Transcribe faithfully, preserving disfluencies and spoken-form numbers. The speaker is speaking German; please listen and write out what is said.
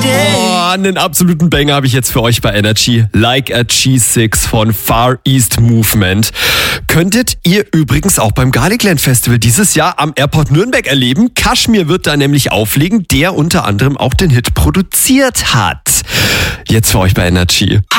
Oh, einen absoluten Banger habe ich jetzt für euch bei Energy. Like a G six von Far East Movement. Könntet ihr übrigens auch beim Garlicland Festival dieses Jahr am Airport Nürnberg erleben. Kashmir wird da nämlich auflegen, der unter anderem auch den Hit produziert hat. Jetzt für euch bei Energy.